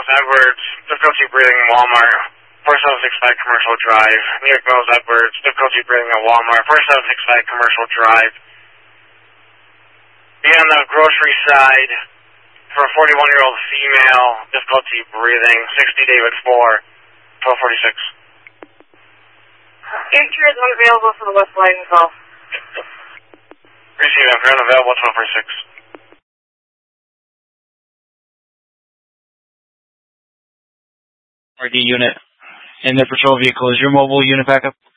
Edwards, difficulty breathing in Walmart, 4765 Commercial Drive. New York Mills, Edwards, difficulty breathing at Walmart, 4765 Commercial Drive. Be on the grocery side for a 41-year-old female, difficulty breathing, 60 David 4, 1246. Entry is unavailable for the West Leiden call. Receive, I'm unavailable, 1246. RD unit in the patrol vehicle. Is your mobile unit backup?